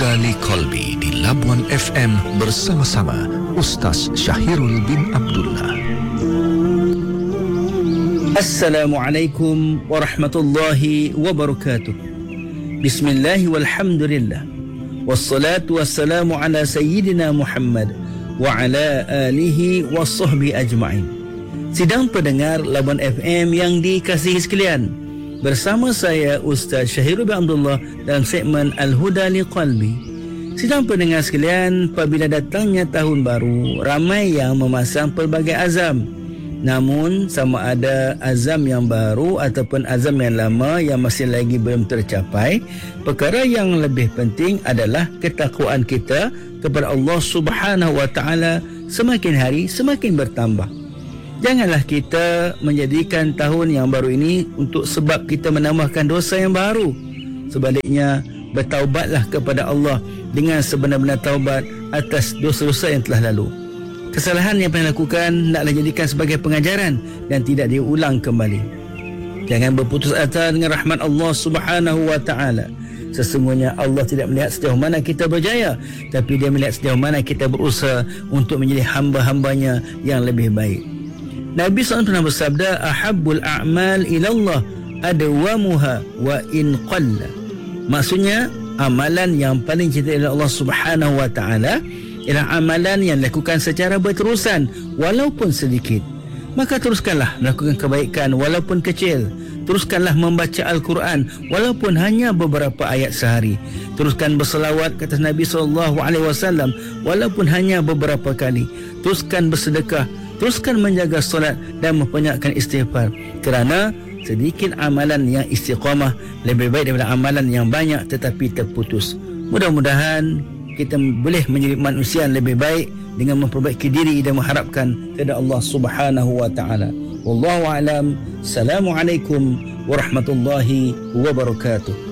Al-Huda li Qalbi di Labuan FM bersama-sama Ustaz Syahirul bin Abdullah. Assalamualaikum warahmatullahi wabarakatuh. Bismillah walhamdulillah. Wassalatu wassalamu ala sayyidina Muhammad wa ala alihi wa sahbihi ajma'in. Sidang pendengar Labuan FM yang dikasihi sekalian, bersama saya Ustaz Syahirul bin Abdullah dalam segmen Al-Huda li Qalbi. Sidang pendengar sekalian, apabila datangnya tahun baru, ramai yang memasang pelbagai azam. Namun sama ada azam yang baru ataupun azam yang lama yang masih lagi belum tercapai, perkara yang lebih penting adalah ketakwaan kita kepada Allah Subhanahu wa taala semakin hari semakin bertambah. Janganlah kita menjadikan tahun yang baru ini untuk sebab kita menambahkan dosa yang baru. Sebaliknya, bertaubatlah kepada Allah dengan sebenar-benar taubat atas dosa-dosa yang telah lalu. Kesalahan yang pernah lakukan hendaklah jadikan sebagai pengajaran dan tidak diulang kembali. Jangan berputus asa dengan rahmat Allah Subhanahu wa taala. Sesungguhnya Allah tidak melihat sejauh mana kita berjaya, tapi Dia melihat sejauh mana kita berusaha untuk menjadi hamba-hambanya yang lebih baik. Nabi SAW pernah bersabda, ahabbul a'mal ilallah adwamuha wa in qalla. Maksudnya, amalan yang paling cinta oleh Allah Subhanahu wa taala ialah amalan yang dilakukan secara berterusan walaupun sedikit. Maka teruskanlah melakukan kebaikan walaupun kecil. Teruskanlah membaca Al-Quran walaupun hanya beberapa ayat sehari. Teruskan berselawat ke atas Nabi SAW walaupun hanya beberapa kali. Teruskan bersedekah. Teruskan menjaga solat dan membanyakkan istighfar. Kerana sedikit amalan yang istiqamah lebih baik daripada amalan yang banyak tetapi terputus. Mudah-mudahan kita boleh menjadi manusia yang lebih baik dengan memperbaiki diri dan mengharapkan kepada Allah Subhanahu wa taala. Wallahu a'lam. Assalamualaikum warahmatullahi wabarakatuh.